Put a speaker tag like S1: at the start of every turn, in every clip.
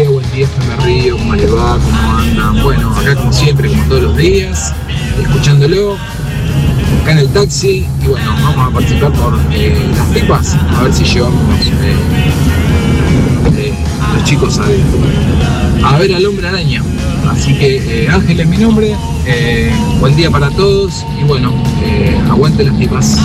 S1: buen día FM Río, ¿cómo les va? ¿Cómo andan? Bueno, acá como siempre, como todos los días, escuchándolo, acá en el taxi, y bueno, vamos a participar por las tipas, a ver si llevamos los chicos a ver al Hombre Araña. Así que Ángel es mi nombre, buen día para todos, y bueno, aguante las tipas.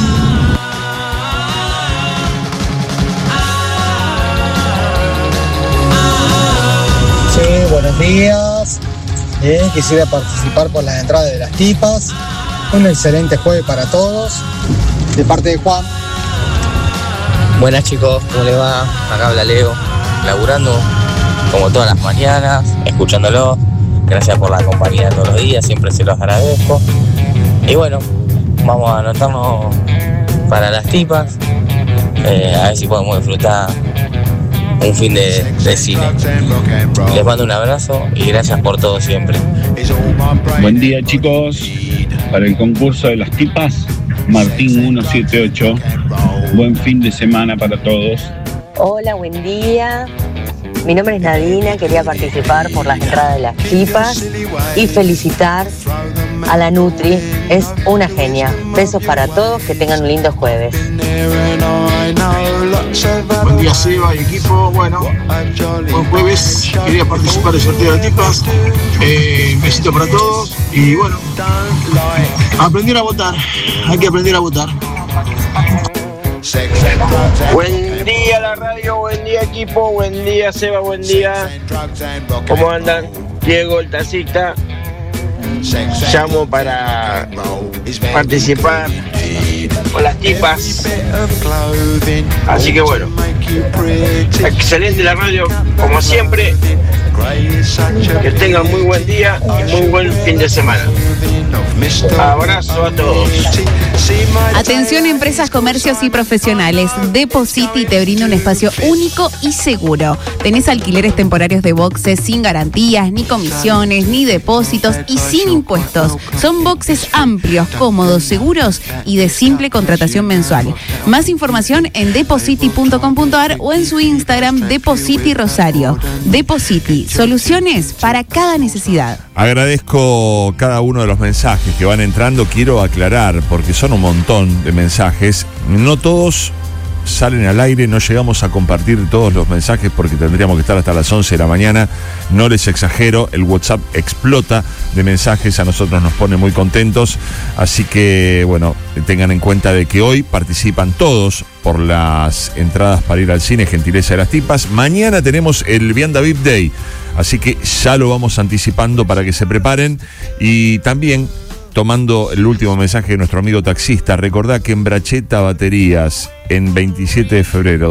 S2: Sí, buenos días. Quisiera participar por las entradas de las tipas. Un excelente jueves para todos. De parte de Juan.
S3: Buenas chicos, ¿cómo les va? Acá habla Leo, laburando como todas las mañanas, escuchándolo. Gracias por la compañía todos los días, siempre se los agradezco. Y bueno, vamos a anotarnos para las tipas, a ver si podemos disfrutar un fin de cine. Les mando un abrazo y gracias por todo siempre.
S4: Buen día chicos, para el concurso de las tipas, Martín 178, buen fin de semana para todos.
S5: Hola, buen día. Mi nombre es Nadina, quería participar por las entradas de las tipas y felicitar a la Nutri, es una genia. Besos para todos, que tengan un lindo jueves.
S1: Buen día Seba y equipo, bueno, buen jueves, quería participar del sorteo de tipas, un besito para todos y bueno, aprender a votar, hay que aprender a votar.
S6: Buen día la radio, buen día equipo, buen día Seba, buen día. ¿Cómo andan? Diego, el taxista. Llamo para participar con las tipas. Así que bueno, excelente la radio, como siempre. Que tengan muy buen día y muy buen fin de semana. Abrazo a todos.
S7: Atención empresas, comercios y profesionales. Depositi te brinda un espacio único y seguro. Tenés alquileres temporarios de boxes sin garantías, ni comisiones, ni depósitos y sin impuestos. Son boxes amplios, cómodos, seguros y de simple contratación mensual. Más información en depositi.com.ar o en su Instagram Depositi Rosario. Depositi, soluciones para cada necesidad.
S8: Agradezco cada uno de los mensajes que van entrando. Quiero aclarar, porque son un montón de mensajes. No todos salen al aire, no llegamos a compartir todos los mensajes porque tendríamos que estar hasta las 11 de la mañana. No les exagero, el WhatsApp explota de mensajes, a nosotros nos pone muy contentos. Así que, bueno, tengan en cuenta de que hoy participan todos por las entradas para ir al cine, gentileza de las tipas. Mañana tenemos el Vianda VIP Day, así que ya lo vamos anticipando para que se preparen. Y también, tomando el último mensaje de nuestro amigo taxista, recordá que en Bracheta Baterías, en 27 de febrero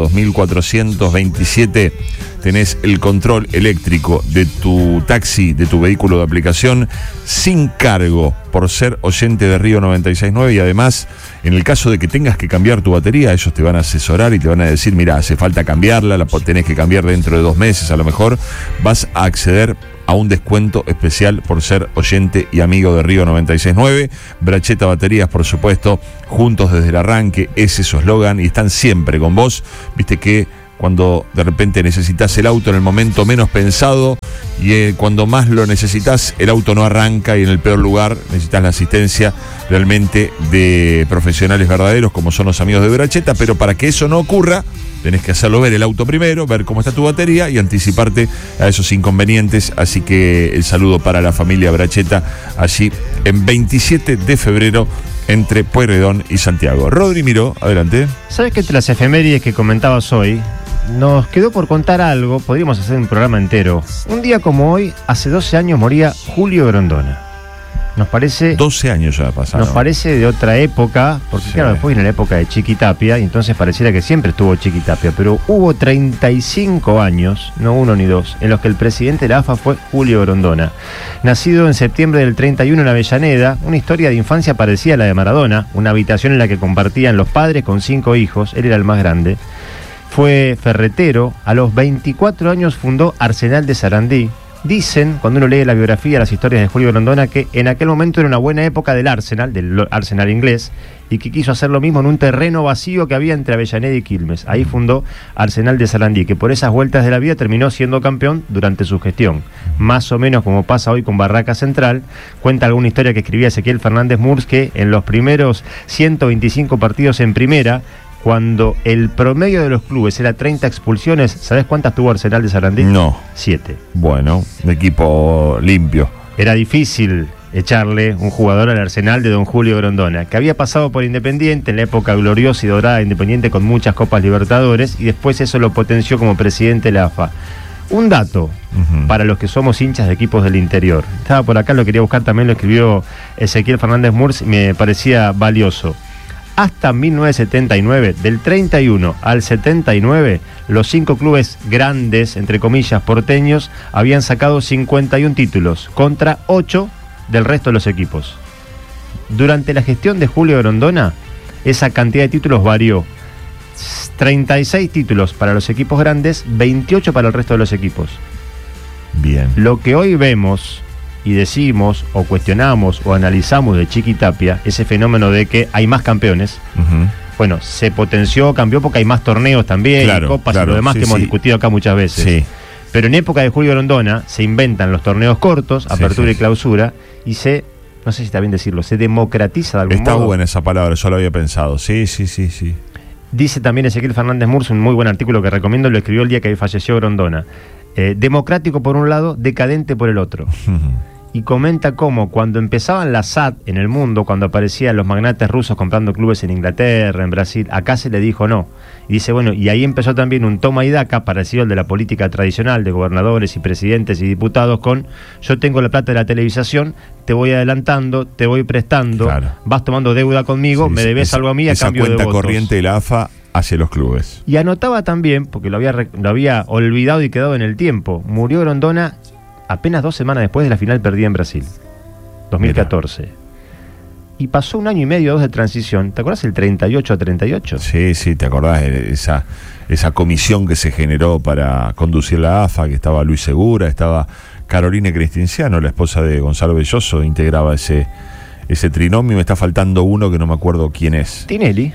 S8: 2427, tenés el control eléctrico de tu taxi, de tu vehículo de aplicación, sin cargo por ser oyente de Río 96.9, y además, en el caso de que tengas que cambiar tu batería, ellos te van a asesorar y te van a decir, mira, hace falta cambiarla, la tenés que cambiar dentro de 2 meses, a lo mejor vas a acceder a un descuento especial por ser oyente y amigo de Río 96.9. Bracheta Baterías, por supuesto, juntos desde el arranque, ese es su eslogan, y están siempre con vos. Viste que cuando de repente necesitas el auto en el momento menos pensado y cuando más lo necesitas, el auto no arranca, y en el peor lugar necesitas la asistencia realmente de profesionales verdaderos como son los amigos de Bracheta. Pero para que eso no ocurra, tenés que hacerlo ver el auto primero, ver cómo está tu batería y anticiparte a esos inconvenientes. Así que el saludo para la familia Bracheta, allí en 27 de febrero entre Pueyrredón y Santiago. Rodri Miró, adelante.
S9: ¿Sabes que entre las efemérides que comentabas hoy, nos quedó por contar algo? Podríamos hacer un programa entero. Un día como hoy, hace 12 años, moría Julio Grondona. Nos parece... 12
S8: años ya pasaron.
S9: Nos parece de otra época, porque sí, claro, después en la época de Chiquitapia, y entonces pareciera que siempre estuvo Chiquitapia, pero hubo 35 años, no 1 ni 2, en los que el presidente de la AFA fue Julio Grondona. Nacido en septiembre del 31 en Avellaneda, una historia de infancia parecida a la de Maradona, una habitación en la que compartían los padres con 5 hijos, él era el más grande. Fue ferretero, a los 24 años fundó Arsenal de Sarandí, Dicen, cuando uno lee la biografía, las historias de Julio Grondona, que en aquel momento era una buena época del Arsenal inglés, y que quiso hacer lo mismo en un terreno vacío que había entre Avellaneda y Quilmes. Ahí fundó Arsenal de Sarandí, que por esas vueltas de la vida terminó siendo campeón durante su gestión. Más o menos como pasa hoy con Barraca Central. Cuenta alguna historia que escribía Ezequiel Fernández Murs, que en los primeros 125 partidos en primera, cuando el promedio de los clubes era 30 expulsiones, ¿sabés cuántas tuvo Arsenal de Sarandí?
S8: No.
S9: 7.
S8: Bueno, un equipo limpio.
S9: Era difícil echarle un jugador al Arsenal de don Julio Grondona, que había pasado por Independiente en la época gloriosa y dorada de Independiente con muchas Copas Libertadores, y después eso lo potenció como presidente de la AFA. Un dato para los que somos hinchas de equipos del interior. Estaba por acá, lo quería buscar, también lo escribió Ezequiel Fernández Murs, me parecía valioso. Hasta 1979, del 31 al 79, los 5 clubes grandes, entre comillas, porteños, habían sacado 51 títulos, contra 8 del resto de los equipos. Durante la gestión de Julio Grondona, esa cantidad de títulos varió. 36 títulos para los equipos grandes, 28 para el resto de los equipos.
S8: Bien.
S9: Lo que hoy vemos y decimos o cuestionamos o analizamos de Chiquitapia, ese fenómeno de que hay más campeones, bueno, se potenció, cambió porque hay más torneos también,
S8: claro,
S9: y copas,
S8: claro,
S9: y lo demás,
S8: sí,
S9: que hemos
S8: sí.
S9: discutido acá muchas veces.
S8: Sí.
S9: Pero en época de Julio Grondona se inventan los torneos cortos, apertura y clausura, y se, no sé si está bien decirlo, se democratiza de algún modo.
S8: Está buena esa palabra, yo lo había pensado. Sí.
S9: Dice también Ezequiel Fernández Murs, un muy buen artículo que recomiendo, lo escribió el día que falleció Grondona. Democrático por un lado, decadente por el otro. Y comenta cómo cuando empezaban las SAT en el mundo, cuando aparecían los magnates rusos comprando clubes en Inglaterra, en Brasil, acá se le dijo no. Y dice, bueno, y ahí empezó también un toma y daca parecido al de la política tradicional de gobernadores y presidentes y diputados con: yo tengo la plata de la televisación, te voy adelantando, te voy prestando,
S8: claro,
S9: vas tomando deuda conmigo, me debes algo a mí a cambio de votos.
S8: Esa cuenta corriente de la AFA hacia los clubes.
S9: Y anotaba también, porque lo había olvidado y quedado en el tiempo, murió Grondona apenas 2 semanas después de la final perdida en Brasil, 2014. Mira. Y pasó 1 año y medio, 2 de transición. ¿Te acordás el 38 a 38?
S8: Sí, te acordás de esa comisión que se generó para conducir la AFA, que estaba Luis Segura, estaba Carolina Cristinciano, la esposa de Gonzalo Belloso, integraba ese trinomio. Me está faltando uno que no me acuerdo quién es.
S9: Tinelli.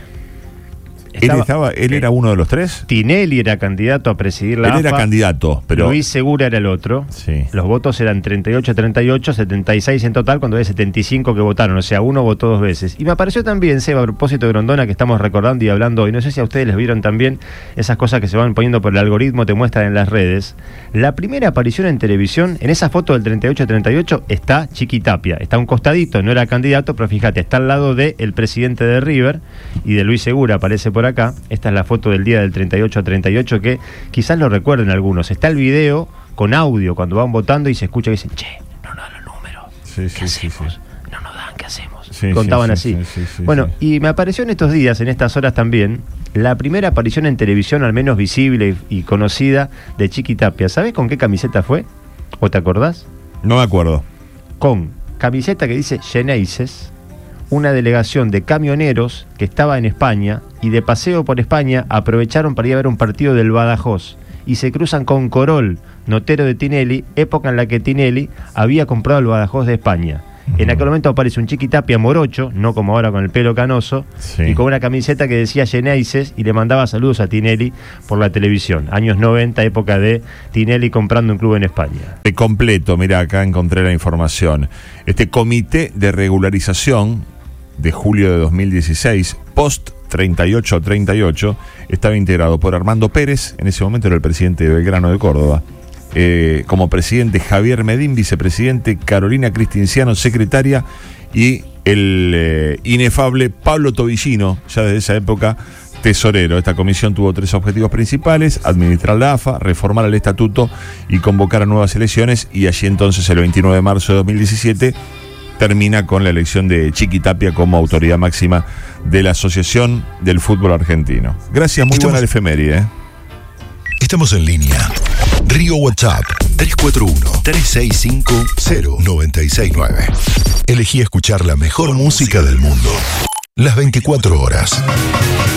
S8: ¿Él era uno de los 3?
S9: Tinelli era candidato a presidir la AFA.
S8: Él era candidato, pero
S9: Luis Segura era el otro.
S8: Sí.
S9: Los votos eran 38-38, 76 en total, cuando había 75 que votaron. O sea, uno votó 2 veces. Y me apareció también, Seba, a propósito de Grondona, que estamos recordando y hablando hoy. No sé si a ustedes les vieron también esas cosas que se van poniendo por el algoritmo, te muestran en las redes. La primera aparición en televisión, en esa foto del 38-38, está Chiquitapia. Está a un costadito, no era candidato, pero fíjate, está al lado del presidente de River y de Luis Segura, aparece por acá. Esta es la foto del día del 38-38, que quizás lo recuerden algunos. Está el video con audio cuando van votando y se escucha que dicen: che, no nos dan los números, ¿qué hacemos? No nos dan, ¿qué hacemos? Contaban así. Bueno, y me apareció en estos días, en estas horas también, la primera aparición en televisión, al menos visible y conocida, de Chiquitapia. ¿Sabés con qué camiseta fue? ¿O te acordás?
S8: No me acuerdo.
S9: Con camiseta que dice Geneises, una delegación de camioneros que estaba en España, y de paseo por España aprovecharon para ir a ver un partido del Badajoz y se cruzan con Corol, notero de Tinelli, época en la que Tinelli había comprado el Badajoz de España. En aquel momento aparece un Chiquitapia morocho, no como ahora con el pelo canoso, y con una camiseta que decía Geneises y le mandaba saludos a Tinelli por la televisión. Años 90, época de Tinelli comprando un club en España.
S8: De completo, mira, acá encontré la información. Este comité de regularización de julio de 2016, post 38-38, estaba integrado por Armando Pérez, en ese momento era el presidente de Belgrano de Córdoba, como presidente Javier Medín, vicepresidente Carolina Cristinciano, secretaria, y el inefable Pablo Tobillino, ya desde esa época tesorero. Esta comisión tuvo 3 objetivos principales: administrar la AFA, reformar el estatuto y convocar a nuevas elecciones, y allí entonces el 29 de marzo de 2017 termina con la elección de Chiquitapia como autoridad máxima de la Asociación del Fútbol Argentino. Gracias, muy buena la efeméride.
S10: Estamos en línea. Río WhatsApp 341-365-0969. Elegí escuchar la mejor música del mundo las 24 horas.